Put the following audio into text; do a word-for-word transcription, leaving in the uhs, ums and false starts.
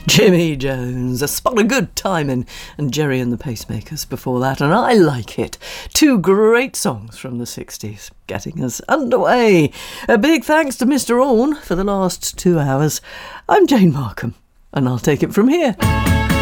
Jimmy Jones, A Spot of Good Timing, and Jerry and the Pacemakers before that, and I Like It. Two great songs from the sixties, getting us underway. A big thanks to Mister Orne for the last two hours. I'm Jane Markham, and I'll take it from here.